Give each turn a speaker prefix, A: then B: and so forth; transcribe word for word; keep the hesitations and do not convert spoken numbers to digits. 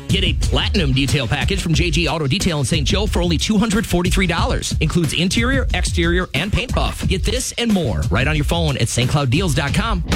A: Get a platinum detail package from J G Auto Detail in Saint Joe for only two hundred forty-three dollars. Includes interior, exterior, and paint buff. Get this and more right on your phone at S T Cloud Deals dot com.